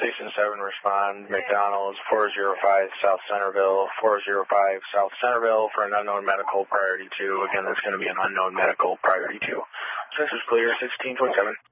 Station 7, respond. McDonald's, 405 South Centerville, 405 South Centerville for an unknown medical priority 2. Again, that's going to be an unknown medical priority 2. This is clear, 1627.